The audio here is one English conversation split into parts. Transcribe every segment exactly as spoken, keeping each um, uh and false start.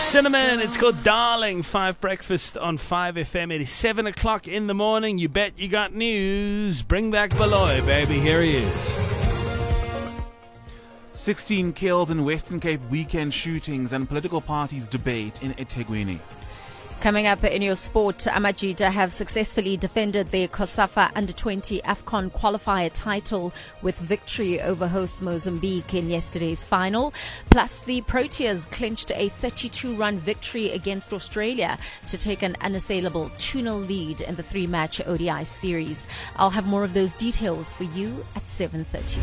Cinnamon, it's called Darling. Five Breakfast on five F M. It is seven o'clock in the morning. You bet you got news. Bring back Baloy, baby. Here he is. sixteen killed in Western Cape weekend shootings and political parties debate in eThekwini. Coming up in your sport, Amajita have successfully defended their COSAFA under twenty AFCON qualifier title with victory over host Mozambique in yesterday's final. Plus, the Proteas clinched a thirty-two run victory against Australia to take an unassailable two nil lead in the three-match O D I series. I'll have more of those details for you at seven thirty.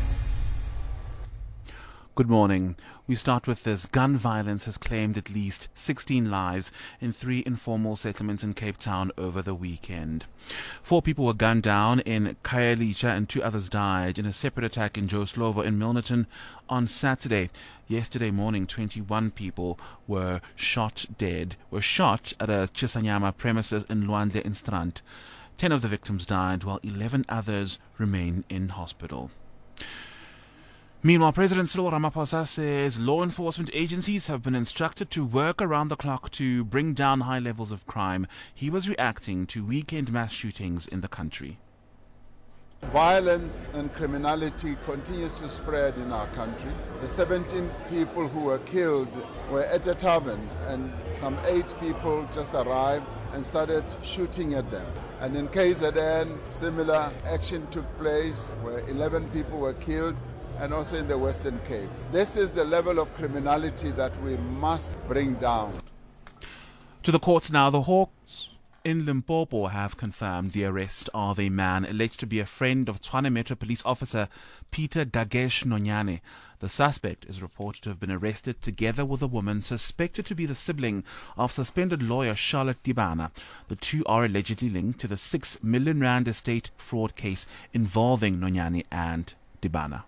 Good morning. We start with this. Gun violence has claimed at least sixteen lives in three informal settlements in Cape Town over the weekend. Four people were gunned down in Khayelitsha and two others died in a separate attack in Joe Slovo in Milnerton on Saturday. Yesterday morning, twenty-one people were shot dead, were shot at a Chisanyama premises in Lwandle in Strand. Ten of the victims died, while eleven others remain in hospital. Meanwhile, President Cyril Ramaphosa says law enforcement agencies have been instructed to work around the clock to bring down high levels of crime. He was reacting to weekend mass shootings in the country. Violence and criminality continues to spread in our country. The seventeen people who were killed were at a tavern, and some eight people just arrived and started shooting at them. And in K Z N, similar action took place where eleven people were killed, and also in the Western Cape. This is the level of criminality that we must bring down. To the courts now. The Hawks in Limpopo have confirmed the arrest of a man alleged to be a friend of Tshwane Metro Police Officer Peter Gagesh Nonyane. The suspect is reported to have been arrested together with a woman suspected to be the sibling of suspended lawyer Charlotte Dibana. The two are allegedly linked to the six million rand estate fraud case involving Nonyane and Dibana.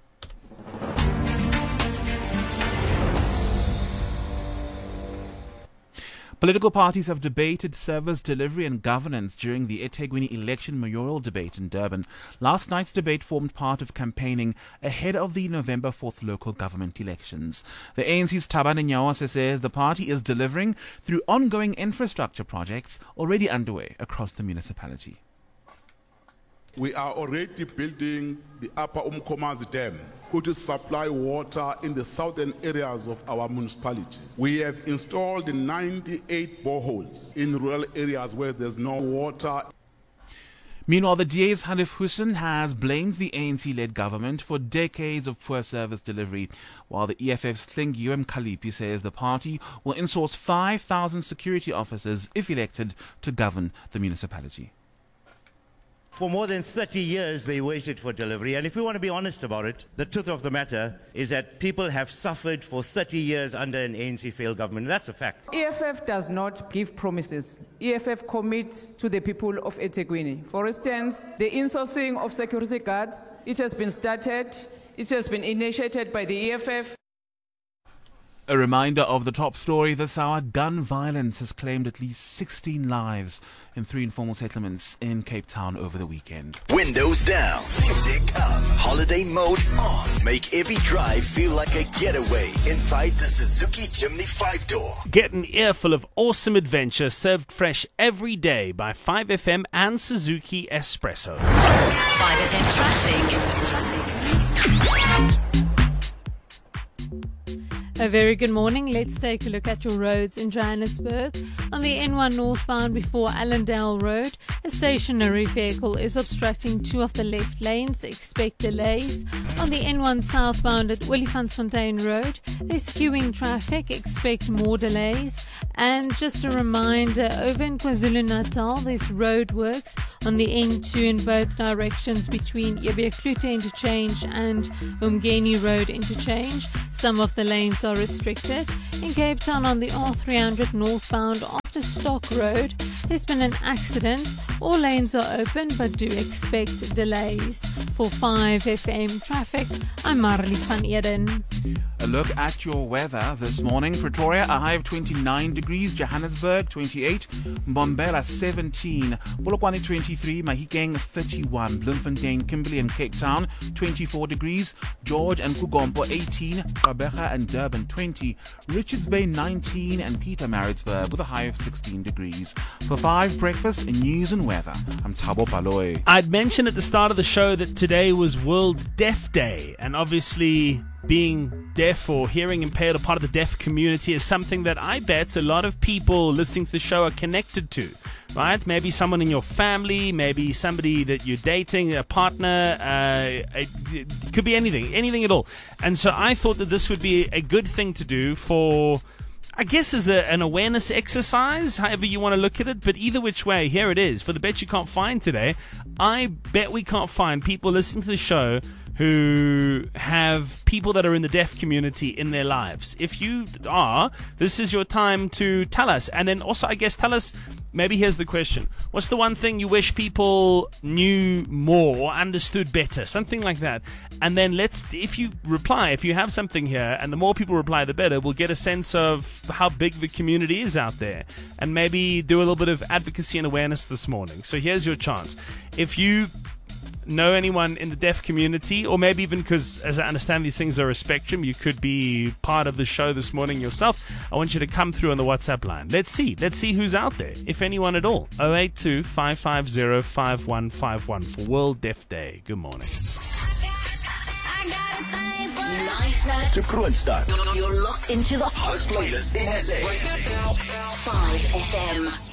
Political parties have debated service delivery and governance during the eThekwini election mayoral debate in Durban. Last night's debate formed part of campaigning ahead of the November fourth local government elections. The A N C's Thabani Nyawase says the party is delivering through ongoing infrastructure projects already underway across the municipality. We are already building the Upper Umkomazi Dam, which will supply water in the southern areas of our municipality. We have installed ninety-eight boreholes in rural areas where there's no water. Meanwhile, the D A's Hanif Hussein has blamed the A N C-led government for decades of poor service delivery, while the E F F's Hlengiwe Mkhaliphi says the party will insource five thousand security officers if elected to govern the municipality. For more than thirty years, they waited for delivery. And if we want to be honest about it, the truth of the matter is that people have suffered for thirty years under an A N C-failed government. That's a fact. E F F does not give promises. E F F commits to the people of eThekwini. For instance, the insourcing of security guards, it has been started. It has been initiated by the E F F. A reminder of the top story this hour. Gun violence has claimed at least sixteen lives in three informal settlements in Cape Town over the weekend. Windows down, music up, holiday mode on. Make every drive feel like a getaway inside the Suzuki Jimny five door. Get an earful of awesome adventure served fresh every day by five F M and Suzuki Espresso. five F M traffic. Traffic. A very good morning. Let's take a look at your roads in Johannesburg. On the N one northbound before Allendale Road, a stationary vehicle is obstructing two of the left lanes. Expect delays. On the N one southbound at Olifantsfontein Road, there's queuing traffic. Expect more delays. And just a reminder, over in KwaZulu-Natal, there's roadworks on the N two in both directions between Yabiaklute Interchange and Umgeni Road Interchange. Some of the lanes are restricted. In Cape Town on the R three hundred northbound after Stock Road, there's been an accident. All lanes are open but do expect delays. For five F M Traffic, I'm Marley van Eden. A look at your weather this morning. Pretoria, a high of twenty-nine degrees. Johannesburg, twenty-eight. Mbombela, seventeen. Polokwane, twenty-three. Mahikeng, thirty-one. Bloemfontein, Kimberley and Cape Town, twenty-four degrees. George and Kugompo, eighteen. Gqeberha and Durban, twenty. Richards Bay, nineteen. And Pietermaritzburg with a high of sixteen degrees. For five breakfast, news and weather, I'm Thabo Baloyi. I'd mentioned at the start of the show that today was World Deaf Day, and obviously being deaf or hearing impaired or part of the deaf community is something that I bet a lot of people listening to the show are connected to, right? Maybe someone in your family, maybe somebody that you're dating, a partner, uh, it, it could be anything, anything at all. And so I thought that this would be a good thing to do for, I guess, as a, an awareness exercise, however you want to look at it. But either which way, here it is. For the Bet You Can't Find today, I bet we can't find people listening to the show who have people that are in the deaf community in their lives. If you are, this is your time to tell us. And then also, I guess, tell us, maybe here's the question. What's the one thing you wish people knew more or understood better? Something like that. And then let's, if you reply, if you have something here, and the more people reply, the better, we'll get a sense of how big the community is out there. And maybe do a little bit of advocacy and awareness this morning. So here's your chance. If you know anyone in the deaf community, or maybe even, because as I understand these things are a spectrum, you could be part of the show this morning yourself, I want you to come through on the WhatsApp line. Let's see. Let's see who's out there, if anyone at all. oh eight two, five five zero, five one five one for World Deaf Day. Good morning. Nice to Kroonstad. You're locked into the hottest playlist in S A. five F M.